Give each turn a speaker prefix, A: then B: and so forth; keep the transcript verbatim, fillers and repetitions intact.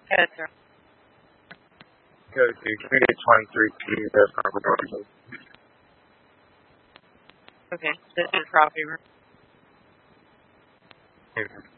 A: Yes, sir.
B: Code two, twenty-eight twenty-three P, that's number one.
A: Okay, this is property.
B: Okay.